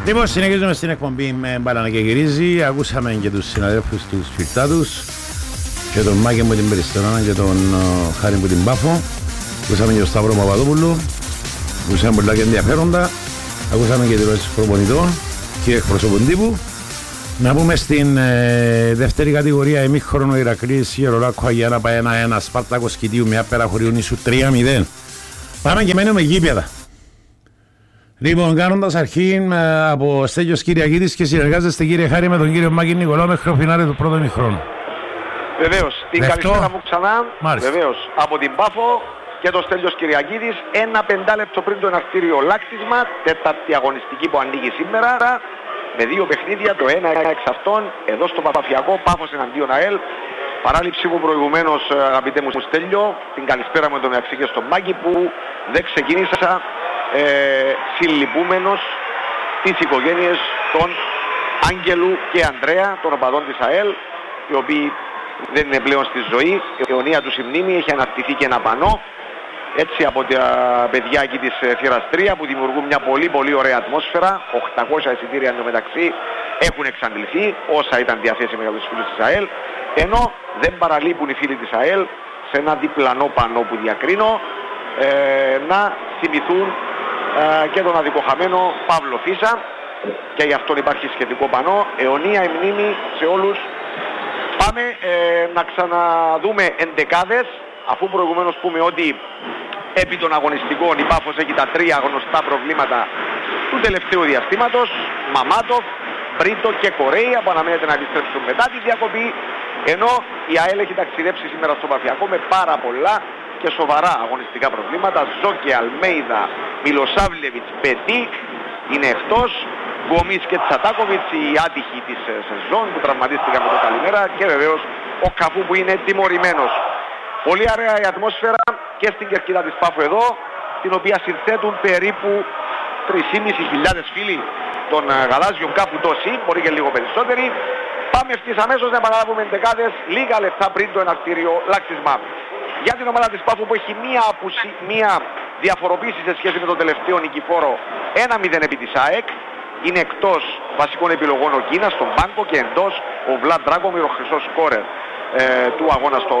Λοιπόν, συνεχίζουμε στην εκπομπή με Μπάλανα και Γυρίζει. Ακούσαμε και τους συναδέλφους τους Σπιρτάτους και τον Μάκη μου την Περιστερώνα και τον Χάρη μου την Πάφο. Ακούσαμε και τον Σταύρο Παπαδόπουλο. Ακούσαμε πολλά και ενδιαφέροντα. Ακούσαμε και τη ρωτήση προπονητών και εκπροσώπων τύπου. Να πούμε στην δεύτερη κατηγορία ημίχρονο Ηρακλής Ιερολάκου Αγιάνα πάει 1-1, Σπάρτακος Κητίου μια πέρα χωρίων ίσου 3-0. Πάμε και μένουμε γήπεδα. Λοιπόν, κάνοντας αρχή από Στέλιος Κυριακίδης και συνεργάζεστε κύριε Χάρη με τον κύριο Μάκη Νικολάου μέχρι το φινάλε του πρώτου ημιχρόνου. Βεβαίως, την καλησπέρα μου ξανά. Μάλιστα. Βεβαίως, από την Πάφο και το Στέλιος Κυριακίδης. 1 λεπτό πριν το εναρκτήριο λάκτισμα, τέταρτη αγωνιστική που ανοίγει σήμερα. Με δύο παιχνίδια, το ένα εξ αυτών, εδώ στο Παπαφιακό, Πάφος εναντίον ΑΕΛ. Παράληψη μου προηγουμένως, αγαπητέ μου Στέλιο, την καλησπέρα μου τον μεταξύ και στον Μάκη που δεν ξεκίνησα συλληπούμενος τις οικογένειες των Άγγελου και Ανδρέα, των οπαδών της ΑΕΛ, οι οποίοι δεν είναι πλέον στη ζωή. Η αιωνία τους η μνήμη, έχει αναρτηθεί και ένα πανό, έτσι από τα παιδιά εκεί της θύρας 3 που δημιουργούν μια πολύ ωραία ατμόσφαιρα. 800 εισιτήρια εντωμεταξύ έχουν εξαντληθεί, όσα ήταν διαθέσιμα για τους φίλους της ΑΕΛ, ενώ δεν παραλείπουν οι φίλοι της ΑΕΛ σε ένα διπλανό πανό που διακρίνω να θυμηθούν και τον αδικοχαμένο Παύλο Φίσα, και γι' αυτόν υπάρχει σχετικό πανό. Αιωνία η μνήμη σε όλους. Πάμε να ξαναδούμε εντεκάδες, αφού προηγουμένως πούμε ότι επί των αγωνιστικών η Πάφος έχει τα 3 γνωστά προβλήματα του τελευταίου διαστήματος: Μαμάτοφ, Μπρίτο και Κορέια, που αναμένεται να επιστρέψουν μετά τη διακοπή, ενώ η ΑΕΛ έχει ταξιδέψει σήμερα στο Παφιακό με πάρα πολλά και σοβαρά αγωνιστικά προβλήματα. Ζόκε, Αλμέιδα, Μιλοσάβλεβιτς, Πετί είναι εκτός, Γκομής και Τσατάκοβιτς, οι άτυχοι της σεζόν που τραυματίστηκαν με το καλημέρα, και βεβαίως ο Καφού που είναι τιμωρημένος. Πολύ ωραία η ατμόσφαιρα και στην κερκίδα της Πάφου εδώ, την οποία συνθέτουν περίπου 3.500 φίλοι των γαλάζιων, κάπου τόσοι, μπορεί και λίγο περισσότεροι. Πάμε ευθύς αμέσως να επαναλάβουμε εντεκάδες λίγα λεπτά πριν το εναρκτήριο λάκτισμα. Για την ομάδα της Πάφου που έχει μία διαφοροποίηση σε σχέση με τον τελευταίο νικηφόρο, 1-0 επί της ΑΕΚ. Είναι εκτός βασικών επιλογών ο Κίνας στον πάγκο και εντός ο Βλαντ Ντράκομιρ, ο χρυσός σκόρερ του αγώνα στο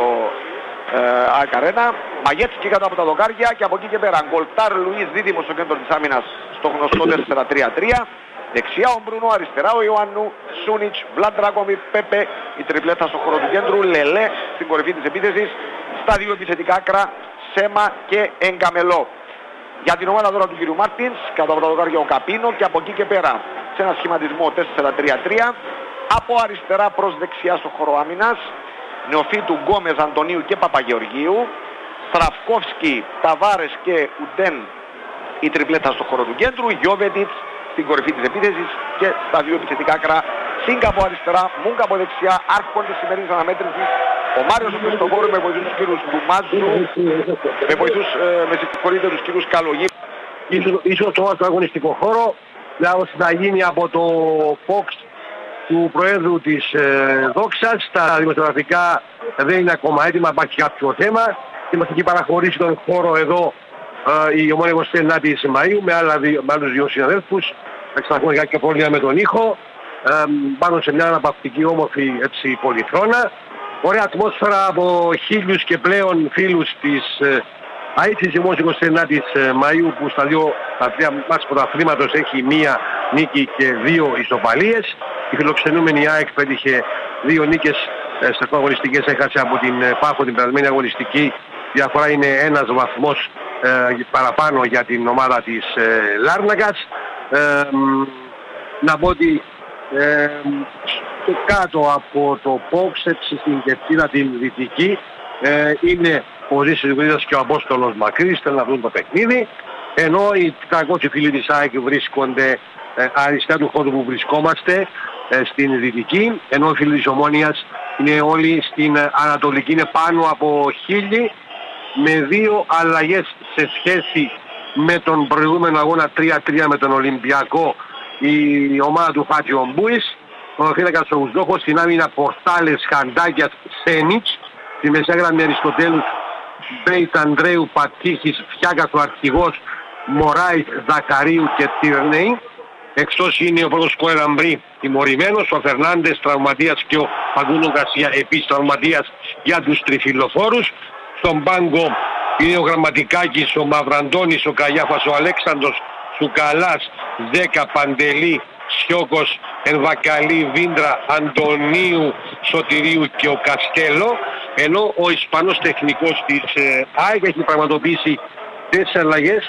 ΑΕΚ Αρένα. Μαγέτσκι κάτω από τα δοκάρια και από εκεί και πέρα Γκολτάρ Λουίς δίδυμος στο κέντρο της άμυνας στο γνωστό 4-3-3. Δεξιά ο Μπρουνό, αριστερά ο Ιωάννου, Σούνιτς, Βλαντ Ντράκομιρ, Πέπε, η τριπλέτα στο χώρο του κέντρου, Λελέ στην κορυφή της επίθεσης, στα δύο επιθετικά άκρα Σέμα και Εγκαμελό. Για την ομάδα τώρα του κ. Μάρτινς, κάτω από τα δοκάρια ο Καπίνο, και από εκεί και πέρα σε ένα σχηματισμό 4-3-3, από αριστερά προς δεξιά στο χώρο άμυνας, νεοφύτου Γκόμες, Αντωνίου και Παπαγεωργίου, Στραφκόφσκι, Ταβάρες και Ουντέν η τριπλέτα στο χώρο του κέντρου, Γιώβετιτς στην κορυφή της επίθεσης και στα δύο επιθετικά άκρα Σίγκα από αριστερά, Μούγκα από δεξιά, άρχον της σημερινής αναμέτρησης ο Μάριος ο Χριστοφόρου με βοηθούς τους κύριους Ντουμάζου, με βοηθούς, με συγχωρείτε, τους κύριους Καλογή. Ίσως το αγωνιστικό χώρο να γίνει από το Fox του Προέδρου της Δόξας. Τα δημοσιογραφικά δεν είναι ακόμα έτοιμα, υπάρχει κάποιο θέμα και μας έχει παραχωρήσει τον χώρο εδώ η ομόνιμος 9ης Μαΐου με άλλους δύο συναδέλφους. Εξακολουθεί και πρόβλημα με τον ήχο, πάνω σε μια αναπαυτική όμορφη έτσι πολυθρόνα. Ωραία ατμόσφαιρα από 1000 και πλέον φίλους της ΑΕΤ της 29ης Μαΐου, που στα τρία μάτς πρωταθλήματος έχει μία νίκη και 2 ισοπαλίες. Η φιλοξενούμενη ΑΕΚ πέτυχε 2 νίκες σε αγωνιστικές, έχασε από την Πάφο την περασμένη αγωνιστική. Διαφορά είναι ένας βαθμός παραπάνω για την ομάδα της Λάρνακας. Να πω ότι κάτω από το Fox, έτσι στην κερκίδα την δυτική, είναι ο Ζήσης Γρίδας και ο Απόστολος Μακρύς, θέλουν να δουν το παιχνίδι, ενώ οι 300 φίλοι της ΑΕΚ βρίσκονται αριστερά του χώρου που βρισκόμαστε, στην δυτική, ενώ οι φίλοι της Ομόνοιας είναι όλοι στην ανατολική, είναι πάνω από 1000, με 2 αλλαγές σε σχέση με τον προηγούμενο αγώνα 3-3 με τον Ολυμπιακό. Η ομάδα του Χάτζιο Μπούης, ο Χίλακας ο Ουσδόχος, στην άμυνα Πορτάλες, Χαντάκιας, Σένιτς, στη μεσαία γραμμή Αριστοτέλους, Μπέιτ, Ανδρέου, Πατήχης, Φιάκας ο αρχηγός, Μωράης, Ζακαρίου και Τιρνέη, Εκτός είναι ο πρώτος σκόρερ Αμπρί τιμωρημένος, ο Φερνάντες τραυματίας και ο Φαγκούντο Γκαρσία επίσης τραυματίας για τους τριφυλοφόρους. Στον πάγκο είναι ο Γραμματικάκης, ο Μαυραντώνης, ο Καγιάφας, ο Αλέξανδρος, Σουκαλάς, 10 Παντελή, Σιώκος, Ενβακαλή, Βίντρα, Αντωνίου, Σωτηρίου και ο Καστέλο, ενώ ο Ισπανός τεχνικός της ΑΕΚ έχει πραγματοποιήσει 4 αλλαγές